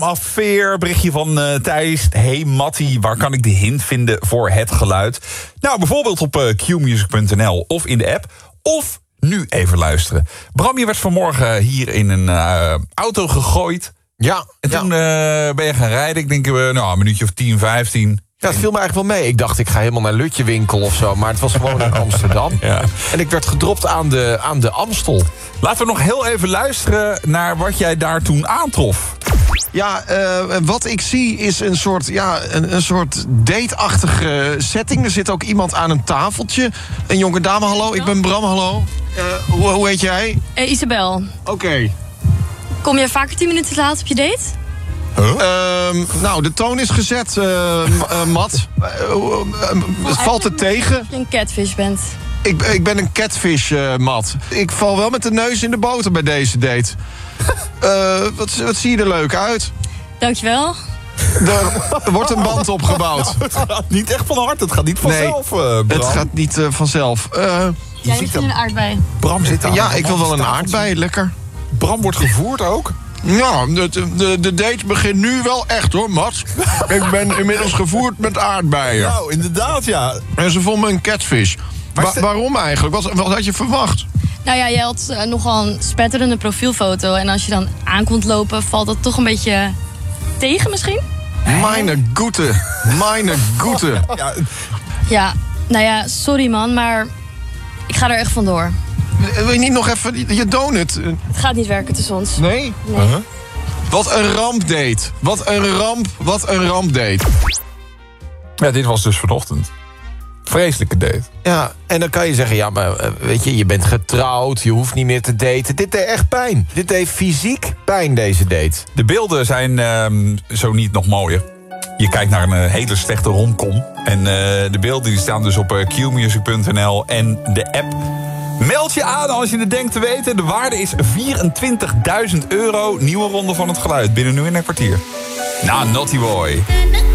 Afveer, berichtje van Thijs. Hey Mattie, waar kan ik de hint vinden voor het geluid? Nou, bijvoorbeeld op qmusic.nl of in de app. Of nu even luisteren. Bram, je werd vanmorgen hier in een auto gegooid. Ja. En toen ben je gaan rijden. Ik denk een minuutje of 10, 15. Ja, het viel me eigenlijk wel mee. Ik dacht, ik ga helemaal naar Lutjewinkel of zo. Maar het was gewoon in Amsterdam. Ja. En ik werd gedropt aan de Amstel. Laten we nog heel even luisteren naar wat jij daar toen aantrof. Ja, wat ik zie is een soort date-achtige setting. Er zit ook iemand aan een tafeltje. Een jonge dame, hallo, ik ben Bram, hallo. Hoe heet jij? Isabel. Oké. Kom je vaker 10 minuten te laat op je date? Nou, de toon is gezet, Mat. Valt het tegen? Dat je een catfish bent. Ik ben een catfish, Mat. Ik val wel met de neus in de boter bij deze date. Wat zie je er leuk uit? Dankjewel. Er wordt een band opgebouwd. Het gaat niet echt van harte, het gaat niet vanzelf, Bram. Het gaat niet vanzelf. Jij ziet een aardbei. Bram zit aan. Ja, ik wil wel een aardbei, lekker. Bram wordt gevoerd ook. Ja, de date begint nu wel echt hoor, Mats. Ik ben inmiddels gevoerd met aardbeien. Nou, inderdaad, ja. En ze vonden me een catfish. Waarom eigenlijk? Wat had je verwacht? Nou ja, jij had nogal een spetterende profielfoto. En als je dan aan komt lopen, valt dat toch een beetje tegen misschien? Meine Goete. Ja, Ja, nou ja, sorry man, maar ik ga er echt vandoor. Wil je niet nog even je donut? Het gaat niet werken tussen ons. Nee? Wat een rampdate. Wat een rampdate. ja, dit was dus vanochtend. Vreselijke date. Ja, en dan kan je zeggen, ja, maar weet je bent getrouwd, je hoeft niet meer te daten. Dit deed echt pijn. Dit deed fysiek pijn, deze date. De beelden zijn zo niet nog mooier. Je kijkt naar een hele slechte romcom. En de beelden die staan dus op qmusic.nl en de app. Meld je aan als je het denkt te weten. De waarde is €24.000. Nieuwe ronde van het geluid. Binnen nu in een kwartier. Na Naughty Boy.